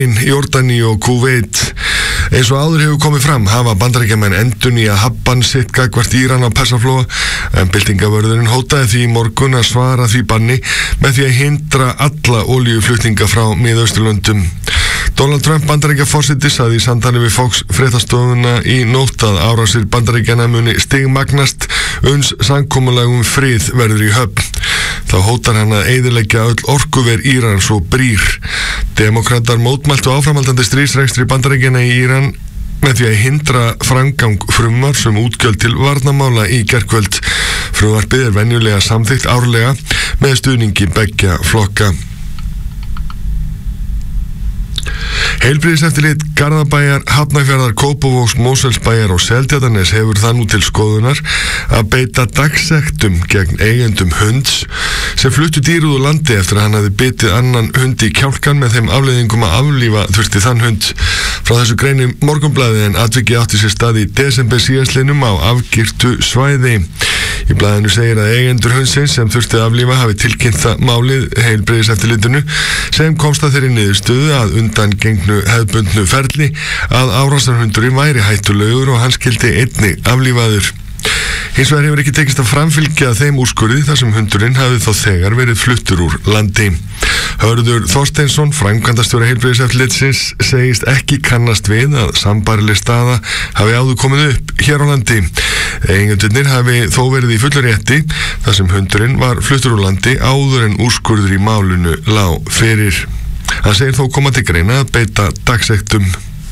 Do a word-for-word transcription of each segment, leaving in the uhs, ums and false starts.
Jórdaníu og Kúveit. Eins og áður hefur komið fram hafa Bandaríkjamenn endurnýjað hafbann sitt gagnvart Íran á Persaflóa, en byltingavörðurinn hótaði því í morgun að svara því banni með því að hindra alla olíuflutninga frá Miðausturlöndum. Donald Trump Bandaríkjaforseti sagði í samtali við Fox fréttastofuna í nótt að árásir Bandaríkjanna muni stigmagnast uns samkomulag um frið verður í höfn. Þá hótar hann að eyðileggja öll orkuver Írans og brýr. Demókratar mótmæltu áframhaldandi stríðsrekstri Bandaríkjanna í Íran með því að hindra framgang frumvarps um útgjöld til varnarmála í gærkvöld. Frumvarpið er venjulega samþykkt árlega með stuðningi beggja flokka. Heilbrigðiseftirlit Garðabæjar, Hafnarfjarðar, Kópavogs, Mosfellsbæjar og Seltjarnarness hefur það nú til skoðunar að beita dagsektum gegn eigendum hunds sem fluttu dýrið úr landi eftir að hann hafi bitið annan hund í kjálkan með þeim afleiðingum að aflífa þurfti þann hund. Frá þessu greinir Morgunblaðið en atvikið átti sér stað í desember síðastliðnum á afgirtu svæði. Í blaðinu segir að eigendur hundsins sem þurfti að aflífa hafi tilkynnt það málið heilbrigðiseftirlitinu sem komst að þeirri niðurstöðu að undan gengnu hefðbundnu ferli að árásarhundurinn væri hættulegur og hann skyldi einnig aflífaður. Hins vegar hefur ekki tekist að framfylgja þeim úrskurði þar sem hundurinn hafi þá þegar verið fluttur úr landi. Hörður Þorsteinsson, framkvæmdastjóri heilbrigðiseftirlitsins, segist ekki kannast við að sambærileg staða hafi áður komið upp hér á landi. Eigendurnir hafi þó verið í fullri rétti þar sem hundurinn var fluttur úr landi áður en úrskurður í málinu lá fyrir. Hann segir þó koma til greina að beita dagsektum.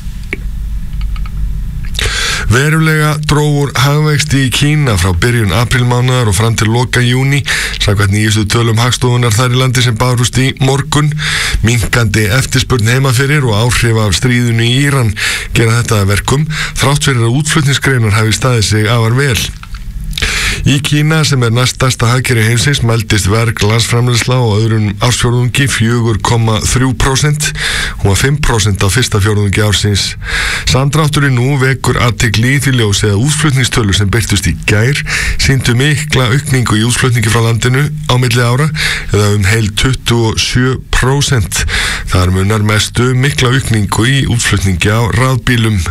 Verulega dró úr hagvexti í Kína frá byrjun aprílmánaðar og fram til loka júní, samkvæmt nýjustu tölum Hagstofunnar þar í landi sem bárust í morgun. Minnkandi eftirspurn heima fyrir og áhrif af stríðinu í Íran gera þetta að verkum, þrátt fyrir að útflutningsgreinar hafi staðið sig afar vel. Í Kína, sem er næststærsta hagkerfi heimsins, mældist verg landsframleiðsla á öðrum ársfjórðungi fjögur komma þrjú prósent. Hún var fimm prósent á fyrsta fjórðungi ársins. Samdrátturinn nú vekur athygli í því ljósi að útflutningstölur sem birtust í gær sýndu mikla aukningu í útflutningi frá landinu á milli ára, eða um heil tuttugu og sjö prósent. Þar munar mestu mikla aukningu í útflutningi á rafbílum.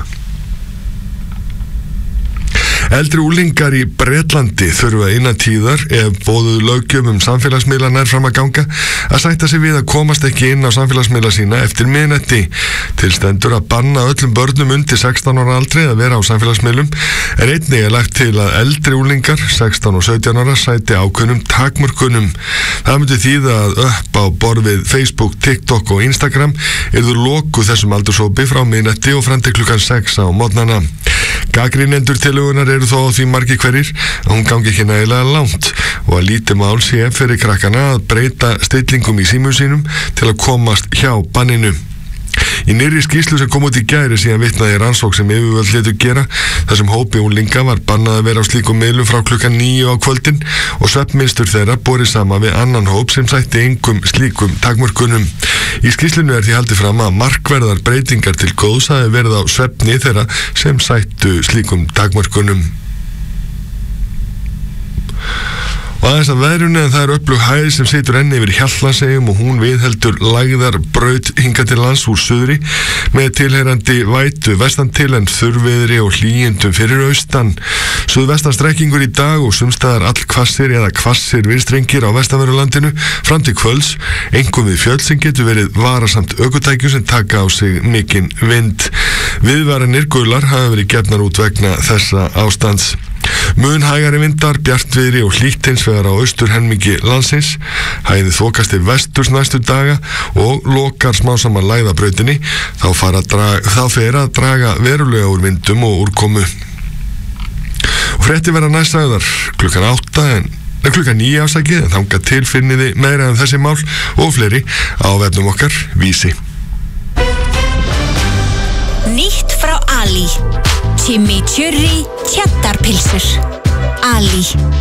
Eldri unglingar í Bretlandi þurfa innan tíðar, ef boðuð löggjöf um samfélagsmiðla nær fram að ganga, að sætta sig við að komast ekki inn á samfélagsmiðla sína eftir miðnætti. Til stendur að banna öllum börnum undir sextán ára aldri að vera á samfélagsmiðlum, en einnig er lagt til að eldri unglingar, sextán og sautján ára, sæti ákveðnum takmörkunum. Það myndi þýða að upp á borð við Facebook, TikTok og Instagram yrðu lokuð þessum aldurshópi frá miðnætti og fram til klukkan sex á morgnana. Gagnrýnendur tillögunnar eru þó á því margir hverjir að hún gangi ekki nægilega langt og að lítið mál sé fyrir krakkana að breyta stillingum í símum sínum til að komast hjá banninu. Í nýrri skýrslu sem kom út í gær er síðan vitnað í rannsókn sem yfirvöld létu gera þar sem hópi unglinga var bannað að vera á slíkum miðlum frá klukkan níu á kvöldin og svefnmynstur þeirra borið saman við annan hóp sem sætti engum slíkum takmörkunum. Í skýrslunni er því haldið fram að markverðar breytingar til góðs hafi verið á svefni þeirra sem sættu slíkum takmörkunum. Og aðeins að veðrunu, en það er öflug hæð sem situr enn yfir Hjaltlandseyjum og hún viðheldur lægðar braut hingað til lands úr suðri með tilheyrandi vætu vestan til en þurrviðri og hlýjendum fyrir austan. Suðvestan strekkingur í dag og sumstaðar allhvassir eða hvassir vindstrengir á vestanverðu landinu fram til kvölds, einkum við fjöll sem getur verið varasamt ökutækjum sem taka á sig mikinn vind. Viðvaranir gular hafa verið gefnar út vegna þessa ástands. Mun hægari vindar, bjartviðri og hlýtt hins vegar á austur helmingi landsins. Hæði þokast til vesturs næstu daga og lokar smá saman lægðabrautinni. Þá, þá fer að draga verulega úr vindum og úrkomu. Og fréttir verða næst sagðar klukkan átta en klukkan níu afsakið, en þangað til finniði meira en þessi mál og fleiri á vefnum okkar Vísi. Nýtt frá Ali. Chimichurri Cheddarpilsur. Ali.